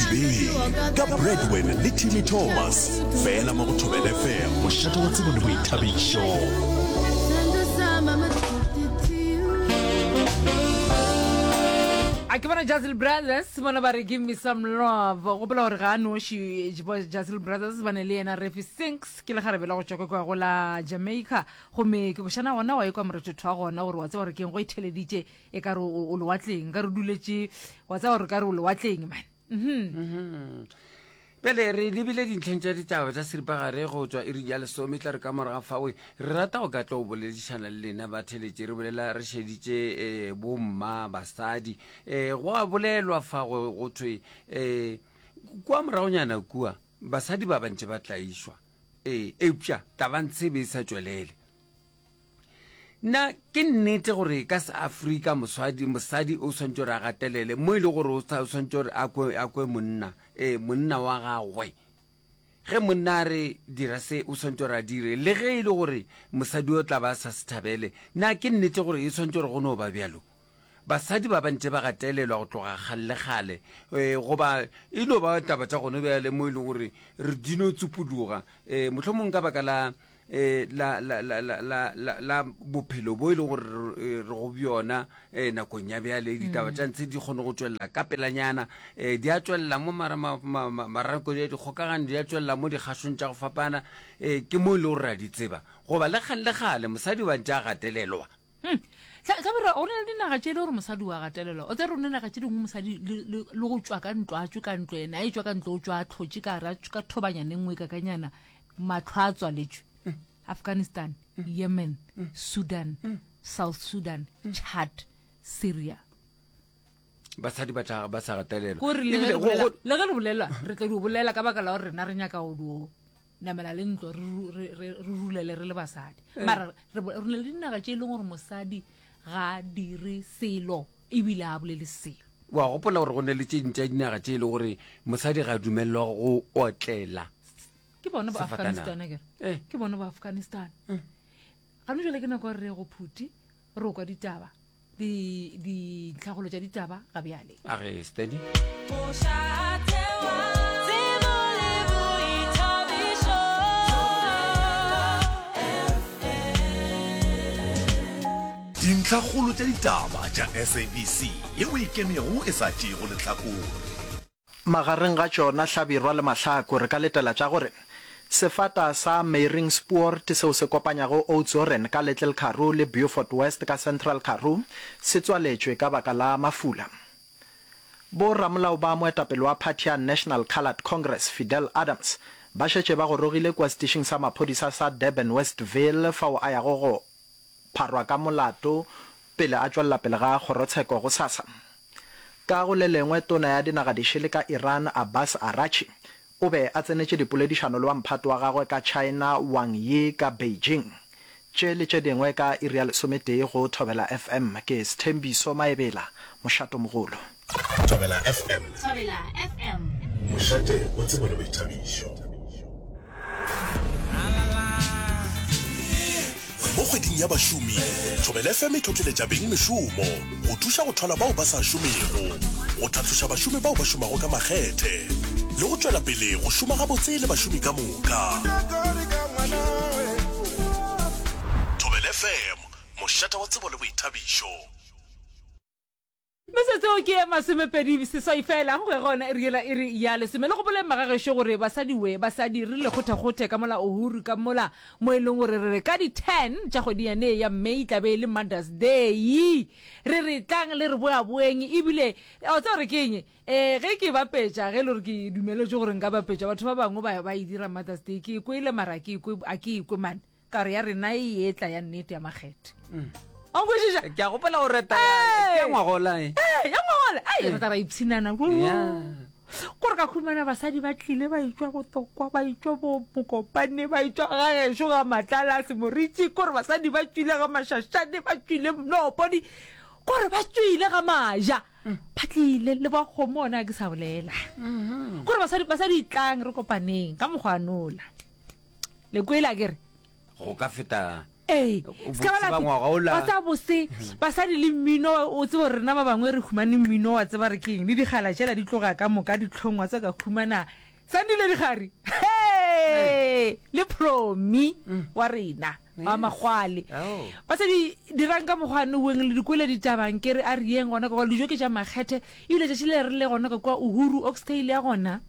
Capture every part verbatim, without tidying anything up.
Tsebeng ka Breadwin le Timmy Thomas fela mo go Thobela F M mošate wa tsebo le boithabišo. I come on Jazil Brothers, Monabari give me some love. Gopela gore ga no shi Jazil Brothers ba ne le ena Refi Sinks ke le garebe la go tshoko kwa go la Jamaica. Go me ke go shana ona wa ikwa mretho twa gona gore wa tse gore ke go iteleditse e ka re o le watleng ka re duletse wa tse gore ka re o le watleng man. Mhm. Pele re lebile dintlheng tsa ditaba tsa seripagare go tswa iri ya lesome tla re ka moraga fawe re rata go ka tla o boledišana le lena ba theletše re bolela re šeditše um bomma basadi um go a bolelwa fa go thwe um kua moragonyana kua basadi ba bantše ba tlaišwa um eupša tabantse be sa tswelele nna ke nnete gore ka sa Afrika mosadi mosadi o swantse re a gatelele mo ile gore o swantse gore a kwe monna eh monna wa gagwe ge monna re dira se o swantse re a dire le ge ile gore mosadi o tla ba sa sethabele nna ke nnete gore e swantse gore go no ba bjalo basadi ba bantse ba gatelelwa go tloga gale gale eh goba e no ba taba tsa gone bjale mo ile gore re dino tsupuduga eh mohlomong ka baka la eh la la la la la la bophelo bo ile gore re go bjona eh nakong ya bjale ditaba tša ntse di kgone go tswella ka pelanyana eh di a tswella mo marako di kgokagane di a tswella mo dikgasong tša go fapana eh ke mo ile gore ra di tseba goba le gale gale mosadi wa ntša gatelelwa tla bera o ne le dinaga tše le gore mosadi wa gatelelwa o tse re o ne naga tše dingwe mosadi le go tswa ka ntlo a tswe ka ntlo ena a tswa ka ntlo o tswa a tlhotse ka ra ka thobanyane nngwe ka kanyana matlho a tswaletšwe Afghanistan, Yemen, Sudan, South Sudan, Chad, Syria. Basadi ba tla ba sa gatelelwa go re le ge re bolela re tla di bolela ka baka la gore rena re nyaka go do namela le ntlo re rulele re le basadi mara re ne le dinaga tše e leng gore mosadi ga dire selo e bile a bolele selo wa gopola gore go ne le tše dintša dinaga tše e le gore mosadi ga dumelelwa go otlela ke bona ba Afghanistan ke eh ke bona ba Afghanistan ga no jole ke nako re go phuti re go ditaba di di tlhagolo tša ditaba ga bjale a re steady dintlhagolo tša ditaba tša S A B C yeo e kemego e sa tšego lehlakore magareng ga tšona hlabirwa le mahlako re ka letela tša gore sefata sa Meiring Sport seo se kopanyago Oudtshoorn ka Little Karoo le Beaufort West ka Central Karoo se tswaletšwe ka baka la mafula. Bo ramolao ba moetapele wa Party ya National Coloured Congress Fidel Adams ba šetše ba gorogile kwa station sa maphodisa sa Durban Westville fao a ya go pharwa ka molato pele a tšwella pele ga kgorotsheko go sasa. Ka go le lengwe tona ya dinaga di šele ka Iran Abbas Arachi o be a tsenetše dipoledišano le wa mphato wa gagwe ka China Wang Yi ka Beijing tše le tše dingwe ka iri ya lesometee go Thobela F M ke Sthembiso Maebela mošato mogolo Thobela F M Thobela F M mošate o tsebo le boithabišo mo kgweding ya bašomi Thobela F M e tlotleletša beng mešomo go thuša go thola bao ba sa šomego go tlhatloša bašomi bao ba šomago ka makgethe le go tšwela pele go šoma gabotse le bašomi ka moka Thobela F M mošate wa tsebo le boithabišo Mese o ke masomepedi se sa ifela go gona iri la iri ya le semele go boleng magagesho gore basadi we basadi re le khotha khothe ka mola Uhuru ka mola mo e leng gore re ka di ten tša go di ene ya May tlabe le Mother's Day re re tlang le re boa boeng ebile o tsa re keng eh ge ke ba petša ge le re ke dumele gore nka ba petša batho ba bangwe ba ba e dira Mother's Day ke go ile maraki go a ke go man ka re ya rena e etla ya nnete ya magete o go shisha ke a gopola o reta ke ngwagola e eh ya ngwagola ai re tara ipsinana go gore ka khumana basadi ba tlile ba itswa go tokwa ba itswa bo mokopane ba itswa ga gesho ga matlala se moritsi gore basadi ba tswile ga mashashane ba tswile no body gore ba tswile ga maja phatlile le ba khomona ke sa bolela gore basadi basadi tlang re kopaneng ka mogwanola le kwela kere go ka feta eh ska ba tsa bose ba sa di le mmino o tse rena ba bangwe re khumane mmino wa tse ba re keng le di gala tshela di tloga ka moka di tlhongwa tsa ka khumana sandile di gari hey le promi wa rena ba magwale ba se di dirang ka mogwane weng le dikwele di tabang ke re a rieng gona ka go dijo ke ja maghethe ile tse le re le gona ka kwa Uhuru Oxtail ya gona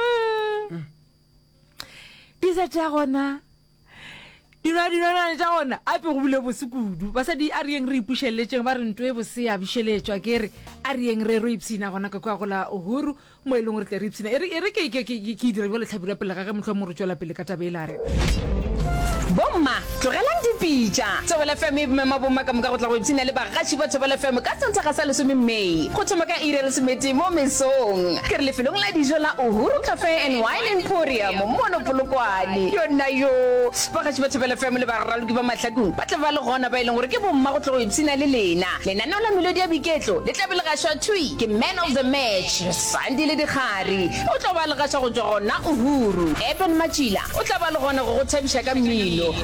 di sa tsa gona dina dina na tsa gona a pe go bile bosekudu ba sa di a rieng re ipushelletseng ba re ntwe e bose ya bisheletswa ke re a rieng re re ipsina gona ka kwa go la Uhuru mo e leng re tle re ipsina e re ke ke ke dire bole tlhabira pele ga ga motlho mo re tswela pele ka tabela re bomma tlogelang dipitša Thobela F M e mema bomma ka moka go tla go ipsina le bagaši ba Thobela F M ka tsantsa ga sa lesome Mei go thoma ka ire le semeti mo mesong ke re lefelong la dijo la Uhuru Cafe and Wine Emporium mo Polokwane yona yo bagaši ba Thobela F M le baraloki ba mahlakong ba tla ba le gona ba ileng gore ke bomma go tla go ipsina le lena lenaneo la melodi ya biketlo le tla be le gašwa thui ke man of the match Sandile Dikgari o tla ba le gašwa go tswa gona Uhuru Eben Machila o tla ba le gona go go thabisha ka mmino gore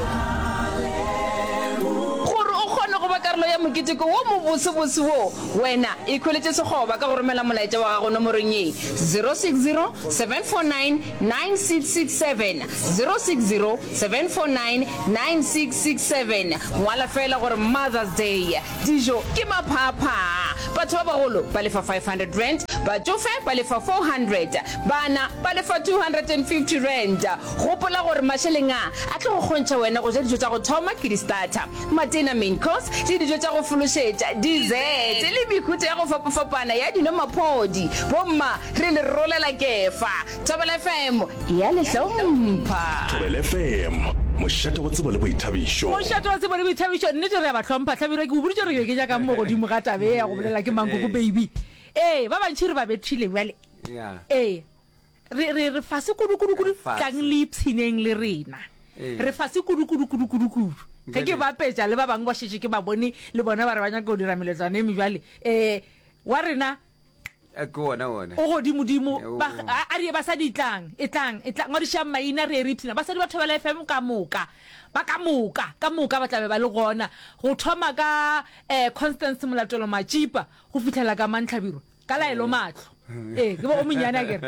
o kgone go ba karolo ya moketeko wo mo bosebose wo wena e khweletse segoba ka go romela molaetsa wa gago nomorong e zero six zero seven four nine nine six six seven zero six zero seven four nine nine six six seven ngwala fela gore Mother's Day dijo ke maphapha batho ba bagolo ba lefa five hundred rand batsofe ba lefa four hundred bana ba lefa two hundred fifty rand gopola gore masheleng a a tlo go kgontša wena go ja dijo tsa go thoma ke di starter matena main course le dijo tsa go fološetša dessert le mekhutho ya go fapafapana ya dinomaphodi bomma re le rolela kefa Thobela F M ya le hlompha Thobela F M mošate wa tsebo le boithabišo mošate wa tsebo le boithabišo nnete re ba tlhompha tlhabire ke o boditse re ke ja ka mo godimo ga tabe ya go bolela ke Manguku baby eh ba bantši re ba bethile bjale eh re re re fase kudu kudu kudu tlang le ipshineng le rena re fase kudu kudu kudu kudu kudu ke ke ba petša le ba bangwe ba shetse ke ba bone le bona ba re ba nyaka go dira meletsane me bjale eh wa rena ke wona wona o godimo dimo ba a re ba sa ditlang e tlang e tlang ngodi sha maina re re ipsina ba sa di ba Thobela F M ka moka ba ka moka ka moka ba tlabe ba le gona go thoma ka eh Constance Molatolo Machipa go fitlela ka Mantlhabiro ka la elo matlo eh ke ba o monyana ke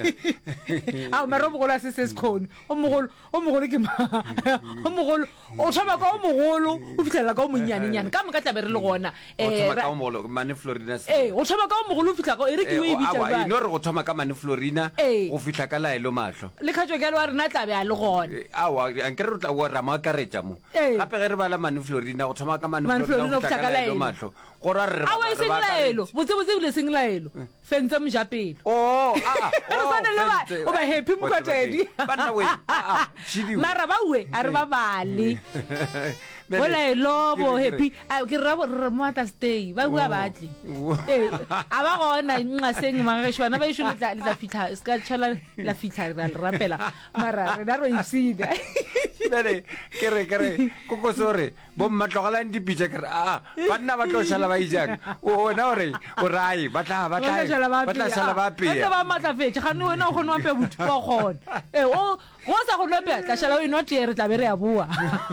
a o maro bogola se se skone o mogolo o mogolo ke ma o mogolo o thoma ka o mogolo o fitlela ka o monyane nyane ka moka tlabe re le gona eh o thoma ka o mogolo Mane Florina eh o thoma ka o mogolo o fitla ka e re ke o e bitsa ba ino re go thoma ka Mane Florina go fitla ka la elo matlo le khatso ke le wa rena tlabe a le gona a wa ankere re tla go rama ka retša mo gape ge re bala Mane Florina go thoma ka Mane Florina go fitla ka la elo matlo go ra re a wa se la elo botse botse le seng la elo fentse mjapelo oh ah ah o ba happy mo katedi bana we ah mara ba we a re ba bale bola elo bo happy ke ra re mo ata stay ba bua batli eh a ba gona nqa seng magashwana ba isho le la fitha ska tshala la fitha ra rapela mara re da ro isida bele ke re ke re ko ko sore bo mmatlogalang dipitša ke re a banna ba tlo shala ba ijang o na ore o rai ba tla ba tla ba tla shala ba pe ba matla fetse ga no wena o gone wa pe botho ba gone eh o go sa go lope tla shala o ino tere tla be re ya bua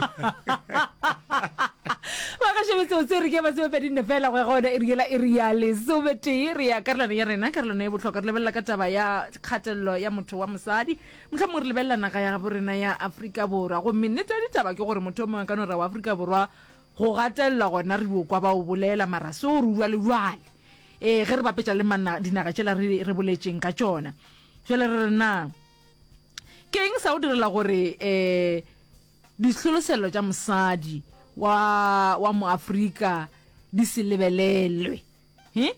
ba ga shebetse o tsere ke ba se pedi ne fela go gona e riela e riale so bete re ya karlana ya rena karlana e botlhoka re lebella ka taba ya kgatello ya motho wa mosadi motlha mo re lebella naga ya go rena ya Afrika Borwa go minnete di taba ke gore motho mo ka no ra wa Afrika Borwa go gatella gona re bo kwa ba o bolela mara so re bua le jwale eh ge re ba petša le manna dinaga tšela re re boletseng ka tsona jwale re rena keng sa o direla gore eh dihloloselo tša mosadi wa wa mo Afrika di se lebelelwe he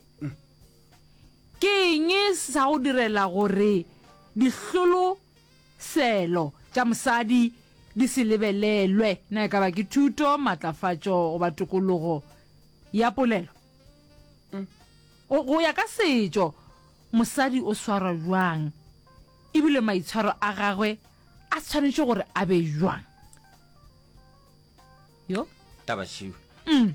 keng sa o direla gore dihloloselo tša mosadi di se lebelelwe na ka ba ke thuto matlafatšo go ba tokologo ya polelo go ya ka setšo mosadi o swara jwang e bile maitshwaro a gagwe a tshwanetse gore a be jwang yo taba shiwe mm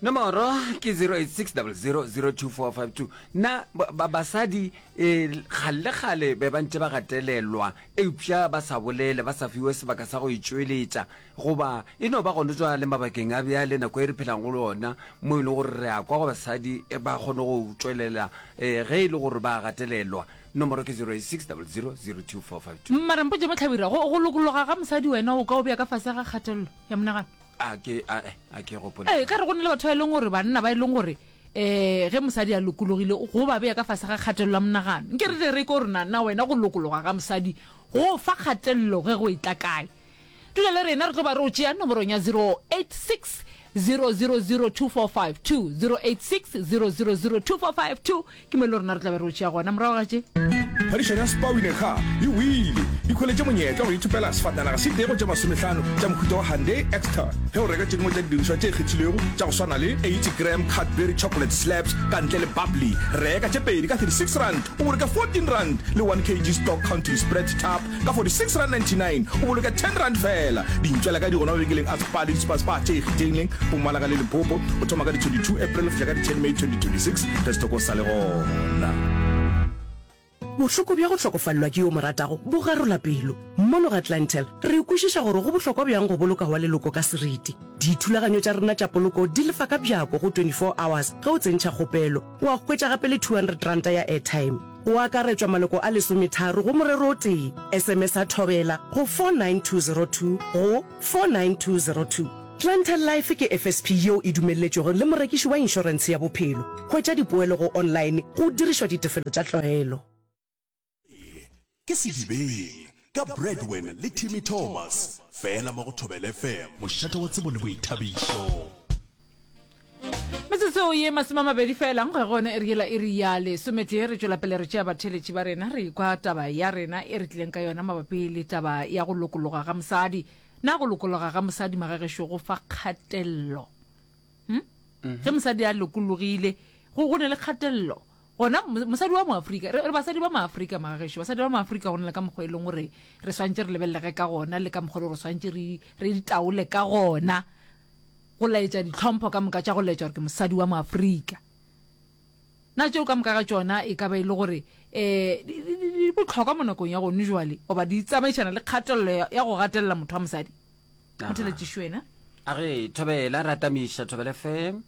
nomoro ke zero eight six zero zero zero two four five two. Na basadi kgale-kgale be ba ntse ba gatelelwa eupša ba sa bolele ba sa fiwe sebaka sa go itšweletša goba e no ba gone tswa le mabakeng a bjale nako e re phelang go le ona mo e le gore re a kwa go basadi ba kgone go tšwelela um ge e le gore ba gatelelwa. Nomoro ke zero eight six zero zero zero two four five two. mara mpotse mo tlhabira go lokologa ga mosadi wena o ka o bea ka fase ga kgatelelo ya monagano a ke a a ke gopola ee ka re go ne le batho ba e leng gore banna ba e leng gore um ge mosadi a lokologile go ba bea ka fase ga kgatelelo ya monagano nke re re ke gore nana wena go lokologa ga mosadi go fa kgatelelo ge go e tla kae tula le rena re tlo ba re o tšea nomorong ya zero eight six zero zero zero two four five two zero eight six zero zero zero two four five two ke mo le rena re tla ba re o tšea gona morago ga tše phadišano ya spawine kga e wile e kgweletše monyetla go ithopela sefatanaga se tego tša masomehlano tša mohuta wa hande extra ge o reka tše dingwe tša didirišwa tše kgethilego tša go swana le eighty gram cadbury chocolate slabs ka ntle le bubbly reka tše pedi ka thirty-six rand o boloka fourteen rand le one kg stock county spread tap ka forty-six rand ninety-nine o boloka ten rand fela dintšwela ka di gona mabenkeleng a spadi dispaspa tše ikgethileng pomalaga le limpopo o thoma ka di twenty-two april go fiša ka di ten may twenty twenty-six re setoko sa le gona. bohloko bja go hlokofallwa ke yo moratago bo garola pelo mmono ga Atlantel re ikwešiša gore go bohlokwa bjang go boloka wa leloko ka seriti dithulaganyo tša rena tša poloko di lefa ka bjako go twenty-four hours ge o tsentšha kgopelo o a hwetša gape le two hundred ranta ya airtime o akaretswa maloko a lesometharo go morero o tee sms a thobela go four nine two zero two go four nine two zero two. Atlantel Life ke F S P yeo e dumelletšego le morekiši wa inšorense ya bophelo hwetša dipoelo go online go dirišwa ditefelo tša tlwaelo ke sedibeng ka Breadwin le Timmy Thomas fela mo go Thobela F M mošate wa tsebo le boithabišo metsotso ye masome a mabedi fela nkge gone e riela e riale somete re tšwela pele re tšea batheletši ba rena re kwa taba ya rena e re tlileng ka yona mabapi le taba ya go lokologa ga mosadi na go lokologa ga mosadi magagešo go fa kgatelelo ge mosadi a lokologile go ne le kgatelelo gona mosadi wa moafrika re basadi ba maafrika magagešo basadi ba maafrika go ne le ka mokgwa e leng gore re swantse re lebelelege ka gona le ka mokgwa le gore swantse re ditaole ka gona go laetša ditlhompho ka moka tša go laetša gore ke mosadi wa maafrika na tšeo ka moka ga tšona e ka ba e le gore um di botlhokwa mo nakong ya gone jwale goba di tsamaišana le kgatelelo ya go gatelela motho wa mosadi motheletšiši wena a ge Thobela ratamiša Thobela F M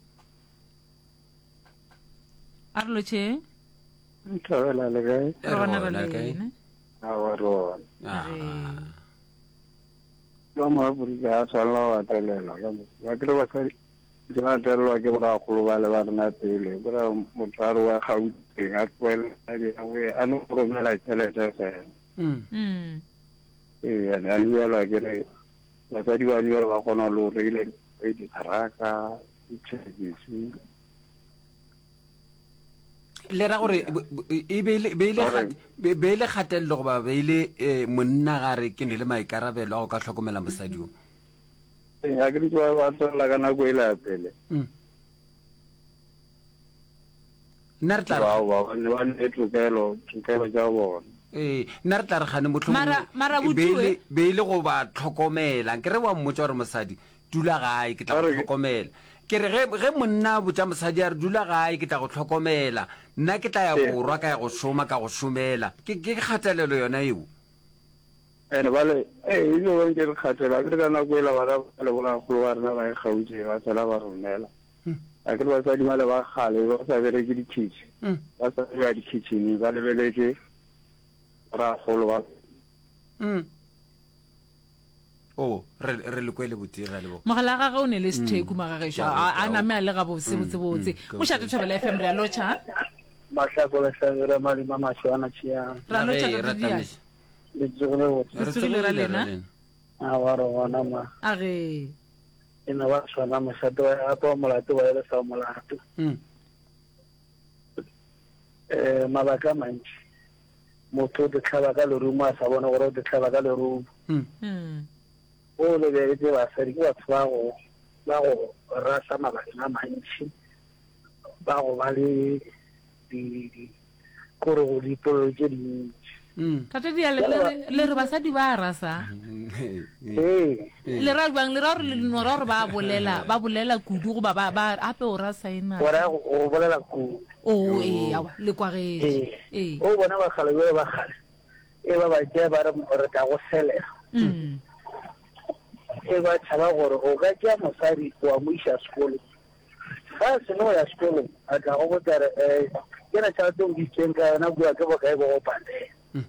a re lotšheng Thobela le kae re gona re lena a wa rona ba mo Afrika a tshwanela go gatelelwa ka ba ke le basadi ke gatelelwa ke borakgolo ba le ba rena pele bora motho a re wa Gauteng a tloela a no romela tšhelete fela ee a lebelwa ke re basadi ba lebelwa ba kgona le go reile dikaraka ditšhelekisi le ra gore e beile kgatelelo goba beile monna gare ke ne le maikarabelo a go ka tlhokomela mosadi o a ke ditse ba tswelela ka nako e le ya pele nna re tla ba ne tlokelo tlokelo tša bona ee nna re tla re gane Mara- mara Bothue- beile go ba tlhokomela ke re wa mmotsa gore mosadi dula gae ke tla go Are- tlhokomela ke re ge ge monna botša mosadi a re dula gae ke tla go tlhokomela nna ke tla ya Ee. borwa ka ya go šoma ka go šomela ke ke kgatelelo yona eo ande bale ee e le bone ke re kgatela ke re ka nako e le bana ba le borakgolo ba rena ba e gautse ba tsela ba romela a ke re basadi ba le ba gale ba sa bereke di-kitchen ba sa bea di-kitchen ba lebeletse borakgolo ba Mm. o re re le kwele botiri ra le bo mogala ga gage o ne le setheku magagešo a name a le ga botsebotsebotse mošate Thobela F M re a lotšha mahlako le hlagera malima mašwana tšeang ra lotšha Ge, ka didiane ratamiša. le tsogile botse Re tsogile ra tsogile ra lena. lena. a wa re gona ma a ge e na ba tshwana mošate wa gape wa molato wa ele sa molato Mm. um mabaka a mantši motho o ditlhaba ka lerumo a sa bone gore o ditlhaba ka lerumo Mm. Hmm. o lebeletse basadi ke batho ba go ba go rata mabakeng a mantši ba go ba le di- di- kore go dipolelo tše dintši tate di le le re basadi ba rasa ee le ra bang le ra re le no ra re ba bolela ba bolela kudu go ba ba ape o rasa ena ora o bolela ku o e ya le kwa ge ee o bona ba khale ba khale e ba ba je ba re re ka go selela mm e ba tsaba gore o ka ja mosadi wa mo isha sekolo ba se no ya sekolo a tla go botare eh ke na tsa tong di tsenga na bua ke ba ka e go pande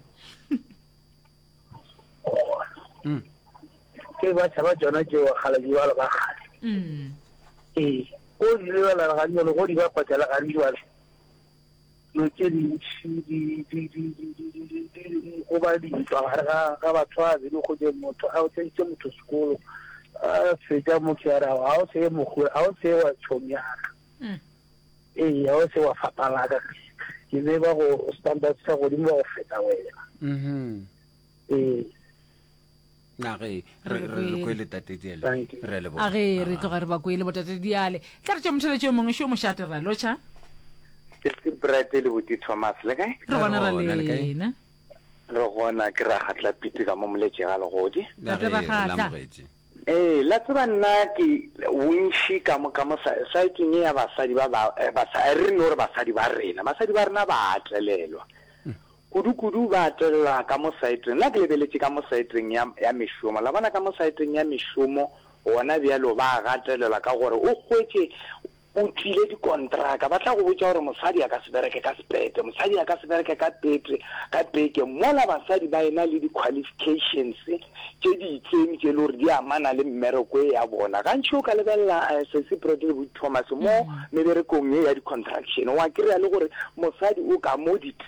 mm ke ba tsaba jona je wa khale di wala ba khale mm eh o di le la ga nyo go di ba patela ga di wala no ke di di di di o ba di twa ga ga ba tswa di go je motho a o tsentse motho sekolo a feta mo tsara a o se mo go a o se wa tsomya mm eh a o se wa fapala ka ke ne ba go standard sa go di mo go feta wena mhm eh na ge re re go le tate diele re le bo a ge re tloga re ba go ile botate diale tla re tšemotšhele tšeo mongwe šeo mošate ra locha ke se brate le boti Thomas le kae re bona ra lena re gona ke ra gatla piti ka mo moletse ga le godi tate ba gatla eh la tseba nna ke winshi ka mo ka mo site nye ya basadi ba ba sa re no re basadi ba rena basadi ba rena ba atlelelwa kudu kudu ba atlelelwa ka mo site nna ke lebeletse ka mo site ya ya mishomo la bana ka mo site ya mishomo ona bialo ba gatelelwa ka gore o gwetse o tlile di contract ba tla go botsa gore mosadi a ka se bereke ka spete mosadi a ka se bereke ka petre ka peke mola basadi ba ena le di qualifications tse di tseng tse lore di amana le mmereko ya bona ga ntšho ka lebella se se produce bo Thomas mo meberekong ya di contraction wa kry le gore mosadi o ka mo di